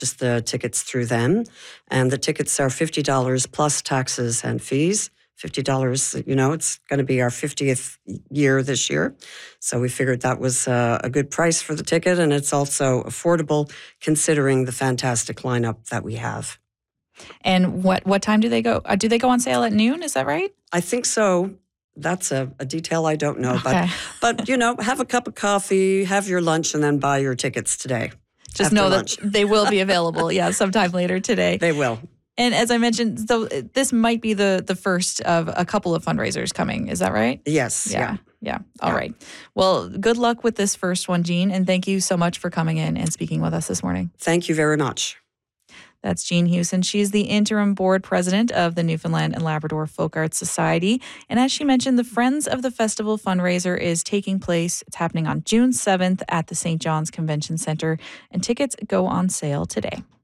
purchase the tickets through them. And the tickets are $50 plus taxes and fees. $50, it's going to be our 50th year this year. So we figured that was a good price for the ticket, and it's also affordable considering the fantastic lineup that we have. And what time do they go? Do they go on sale at noon? Is that right? I think so. That's a detail I don't know. Okay. But have a cup of coffee, have your lunch, and then buy your tickets today. Just know that they will be available, sometime later today. They will. And as I mentioned, so this might be the first of a couple of fundraisers coming. Is that right? Yes. Yeah. All right. Well, good luck with this first one, Jean. And thank you so much for coming in and speaking with us this morning. Thank you very much. That's Jean Hewson. She's the interim board president of the Newfoundland and Labrador Folk Arts Society. And as she mentioned, the Friends of the Festival fundraiser is taking place. It's happening on June 7th at the St. John's Convention Center, and tickets go on sale today.